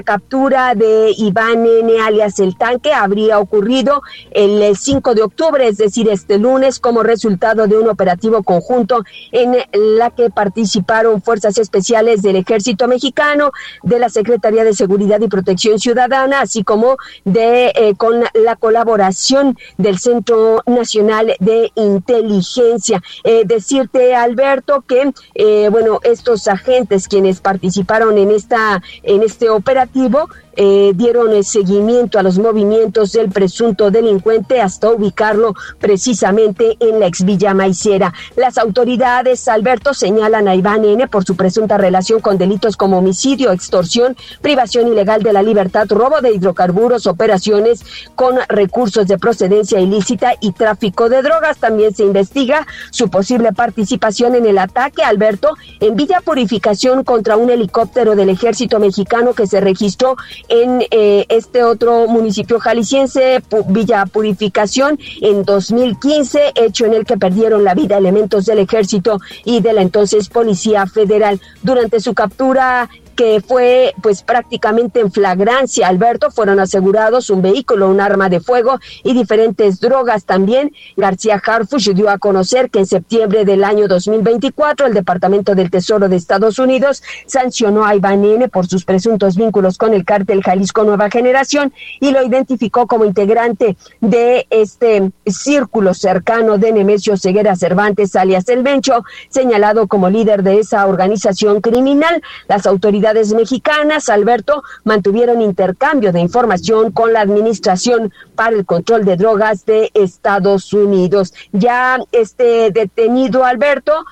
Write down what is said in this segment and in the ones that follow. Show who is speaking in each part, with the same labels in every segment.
Speaker 1: captura de Iván N. alias El Tanque habría ocurrido el 5 de octubre, es decir, este lunes, como resultado de un operativo conjunto en la que participaron fuerzas especiales del Ejército Mexicano, de la Secretaría de Seguridad y Protección Ciudadana, así como con la colaboración del Centro Nacional de Inteligencia. Decirte, Alberto, que estos agentes quienes participaron en este operativo dieron seguimiento a los movimientos del presunto delincuente hasta ubicarlo precisamente en la exvilla Maicera. Las autoridades, Alberto, señalan a Iván N. por su presunta relación con delitos como homicidio, extorsión, privación ilegal de la libertad, robo de hidrocarburos, operaciones con recursos de procedencia ilícita y tráfico de drogas. También se investiga su posible participación en el ataque, Alberto, en Villa Purificación contra un helicóptero del Ejército Mexicano que se registró en este otro municipio jalisciense, Villa Purificación, en 2015, hecho en el que perdieron la vida elementos del Ejército y de la entonces Policía Federal. Durante su captura, que fue pues prácticamente en flagrancia, Alberto, fueron asegurados un vehículo, un arma de fuego y diferentes drogas. También García Harfuch dio a conocer que en septiembre del año 2024 el Departamento del Tesoro de Estados Unidos sancionó a Iván N. por sus presuntos vínculos con el cártel Jalisco Nueva Generación y lo identificó como integrante de este círculo cercano de Nemesio Ceguera Cervantes, alias El Mencho, señalado como líder de esa organización criminal. Las autoridades mexicanas, Alberto, mantuvieron intercambio de información con la Administración para el Control de Drogas de Estados Unidos. Ya este detenido, Alberto,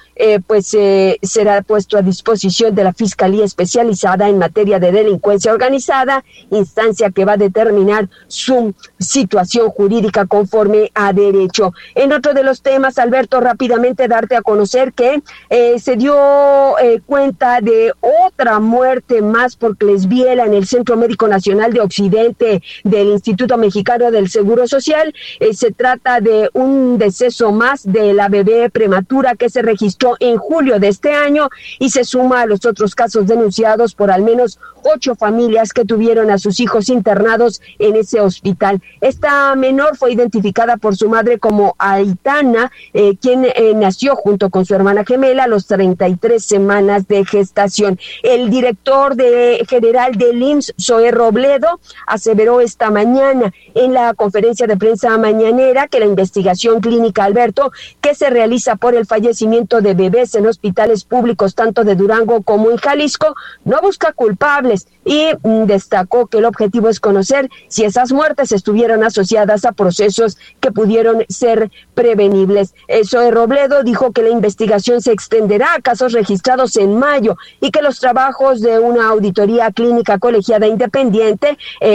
Speaker 1: será puesto a disposición de la Fiscalía Especializada en Materia de Delincuencia Organizada, instancia que va a determinar su situación jurídica conforme a derecho. En otro de los temas, Alberto, rápidamente darte a conocer que se dio cuenta de otra muerte más por Klesbiela en el Centro Médico Nacional de Occidente del Instituto Mexicano del Seguro Social. Se trata de un deceso más de la bebé prematura que se registró en julio de este año y se suma a los otros casos denunciados por al menos 8 familias que tuvieron a sus hijos internados en ese hospital. Esta menor fue identificada por su madre como Aitana, quien nació junto con su hermana gemela a los 33 semanas de gestación. El director general del IMSS, Zoé Robledo, aseveró esta mañana en la conferencia de prensa mañanera que la investigación clínica, Alberto, que se realiza por el fallecimiento de bebés en hospitales públicos tanto de Durango como en Jalisco no busca culpables y destacó que el objetivo es conocer si esas muertes estuvieron asociadas a procesos que pudieron ser prevenibles. Zoé Robledo dijo que la investigación se extenderá a casos registrados en mayo y que los trabajos de una auditoría clínica colegiada independiente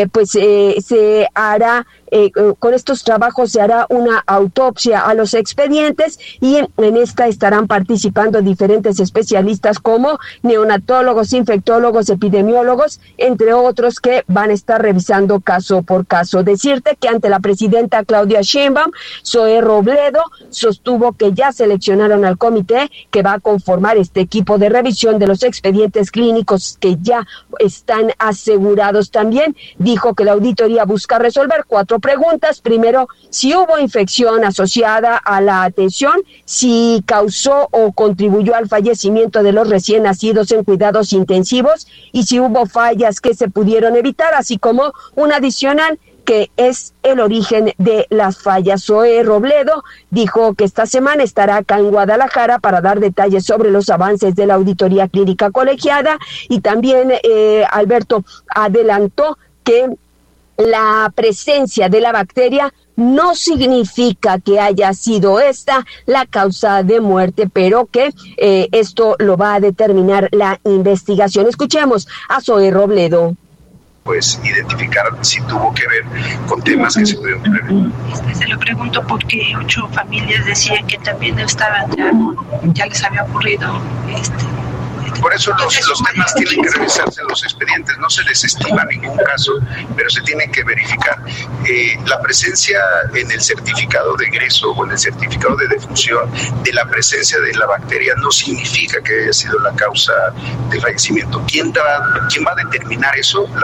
Speaker 1: se hará. Con estos trabajos se hará una autopsia a los expedientes y en esta estarán participando diferentes especialistas como neonatólogos, infectólogos, epidemiólogos, entre otros que van a estar revisando caso por caso. Decirte que ante la presidenta Claudia Sheinbaum, Zoé Robledo sostuvo que ya seleccionaron al comité que va a conformar este equipo de revisión de los expedientes clínicos que ya están asegurados. También dijo que la auditoría busca resolver 4 preguntas. Primero, si hubo infección asociada a la atención, si causó o contribuyó al fallecimiento de los recién nacidos en cuidados intensivos y si hubo fallas que se pudieron evitar, así como un adicional que es el origen de las fallas. Zoé Robledo dijo que esta semana estará acá en Guadalajara para dar detalles sobre los avances de la auditoría clínica colegiada y también Alberto adelantó que la presencia de la bacteria no significa que haya sido esta la causa de muerte, pero que esto lo va a determinar la investigación. Escuchemos a Zoé Robledo.
Speaker 2: Pues identificar si tuvo que ver con temas que se pudieron prevenir.
Speaker 3: Se lo pregunto porque 8 familias decían que también estaban ya les había ocurrido
Speaker 2: Por eso los temas tienen que revisarse en los expedientes, no se desestima ningún caso, pero se tienen que verificar. La presencia en el certificado de egreso o en el certificado de defunción de la presencia de la bacteria no significa que haya sido la causa del fallecimiento. ¿Quién va a determinar eso?